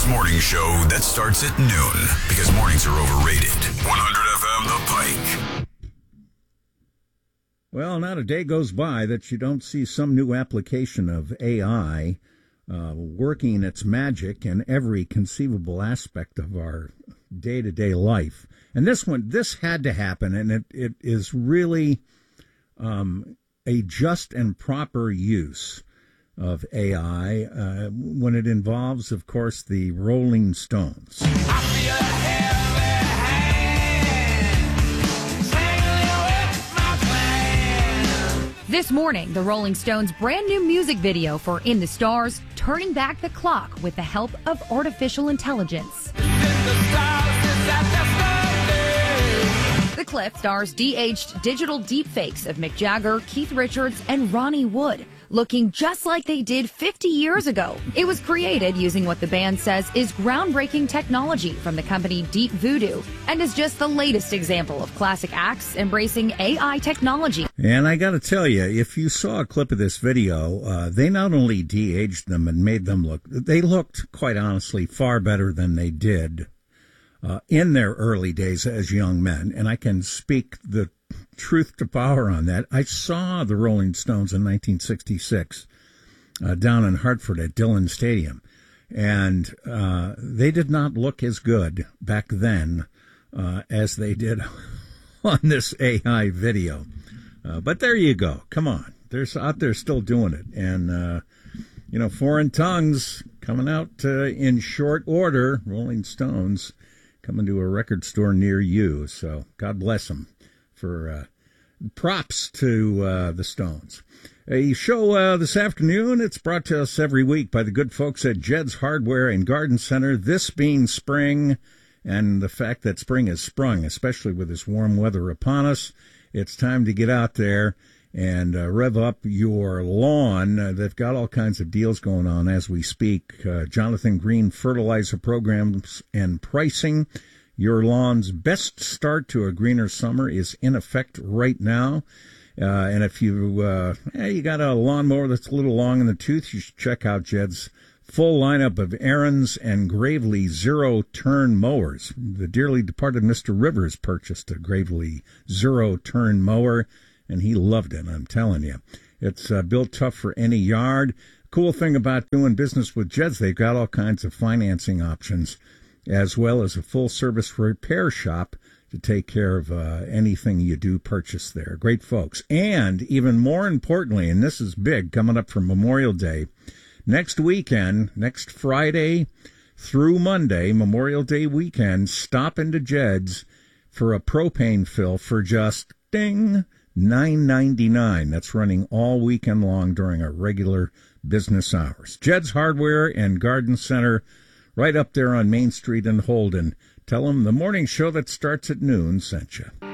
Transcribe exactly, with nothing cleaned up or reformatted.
morning show that starts at noon because mornings are overrated. one hundred F M The Pike. Well, not a day goes by that you don't see some new application of A I uh, working its magic in every conceivable aspect of our day-to-day life. And this one, this had to happen, and it, it is really um, a just and proper use of A I uh, when it involves, of course, the Rolling Stones. This morning, the Rolling Stones' brand new music video for In the Stars, turning back the clock with the help of artificial intelligence. The clip stars de-aged digital deepfakes of Mick Jagger, Keith Richards, and Ronnie Wood, looking just like they did fifty years ago. It was created using what the band says is groundbreaking technology from the company Deep Voodoo, and is just the latest example of classic acts embracing A I technology. And I got to tell you, if you saw a clip of this video, uh, they not only de-aged them and made them look, they looked, quite honestly, far better than they did uh, in their early days as young men. And I can speak the truth to power on that. I saw the Rolling Stones in nineteen sixty-six uh, down in Hartford at Dillon Stadium, and uh, they did not look as good back then uh, as they did on this A I video. Uh, but there you go. Come on. They're out there still doing it. And, uh, you know, Foreign Tongues coming out uh, in short order. Rolling Stones coming to a record store near you. So God bless them for uh, props to uh, the Stones. A show uh, this afternoon, it's brought to us every week by the good folks at Jed's Hardware and Garden Center. This being spring, and the fact that spring has sprung, especially with this warm weather upon us, it's time to get out there and uh, rev up your lawn. Uh, they've got all kinds of deals going on as we speak. Uh, Jonathan Green fertilizer programs and pricing. Your lawn's best start to a greener summer is in effect right now. Uh, and if you, uh, hey, you got a lawnmower that's a little long in the tooth, you should check out Jed's full lineup of Aaron's and Gravely zero-turn mowers. The dearly departed Mister Rivers purchased a Gravely zero-turn mower, and he loved it, I'm telling you. It's uh, built tough for any yard. Cool thing about doing business with Jed's, they've got all kinds of financing options, as well as a full-service repair shop to take care of uh, anything you do purchase there. Great folks. And even more importantly, and this is big, coming up for Memorial Day, next weekend, next Friday through Monday, Memorial Day weekend, stop into Jed's for a propane fill for just, ding, nine ninety-nine. That's running all weekend long during our regular business hours. Jed's Hardware and Garden Center, right up there on Main Street in Holden. Tell them the morning show that starts at noon sent you.